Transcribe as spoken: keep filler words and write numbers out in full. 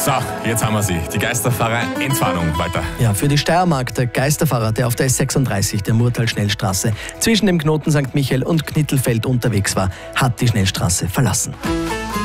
So, jetzt haben wir sie. Die Geisterfahrer-Entwarnung. Weiter. Ja, für die Steiermark, der Geisterfahrer, der auf der S sechsunddreißig, der Murtal-Schnellstraße, zwischen dem Knoten Sankt Michael und Knittelfeld unterwegs war, hat die Schnellstraße verlassen.